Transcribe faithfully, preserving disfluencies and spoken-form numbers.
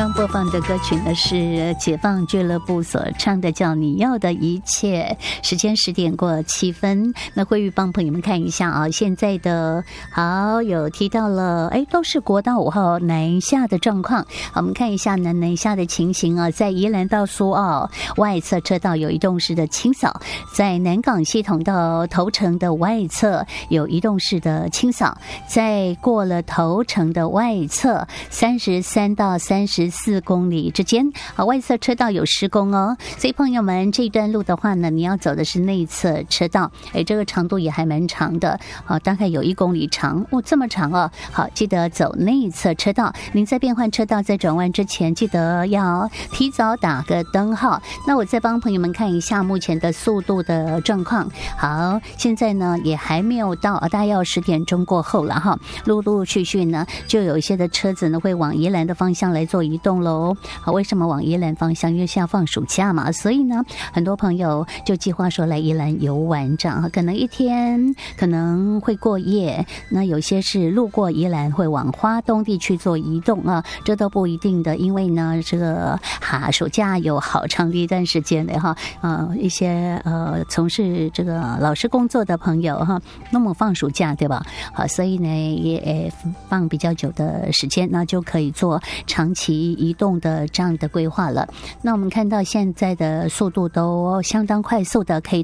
刚播放的歌曲呢是解放俱乐部所唱的叫你要的一切。时间十点过七分，那慧玉帮朋友们看一下啊，现在的好有提到了，哎，都是国道五号南下的状况。好，我们看一下南南下的情形啊，在宜兰到苏澳外侧车道有移动式的清扫，在南港系统到头城的外侧有移动式的清扫，在过了头城的外侧三十三到三十四公里之间，啊，外侧车道有施工哦，所以朋友们这段路的话呢，你要走的是内侧车道，哎，这个长度也还蛮长的，啊，大概有一公里长，哦，这么长哦。好，记得走内侧车道。您在变换车道在转弯之前，记得要提早打个灯号。那我再帮朋友们看一下目前的速度的状况。好，现在呢也还没有到，大概要十点钟过后了哈，陆陆续续呢就有一些的车子呢会往宜兰的方向来做移动喽。好，为什么往宜兰方向？因为是要放暑假嘛，所以呢很多朋友就计划说来宜兰游玩这样，可能一天可能会过夜，那有些是路过宜兰会往花东地区做移动啊，这都不一定的，因为呢这个哈暑假有好长的一段时间的哈，呃一些呃从事这个老师工作的朋友哈，那么放暑假对吧？好，所以呢也放比较久的时间，那就可以做长期移动的这样的规划了。那我们看到现在的速度都相当快速的，可以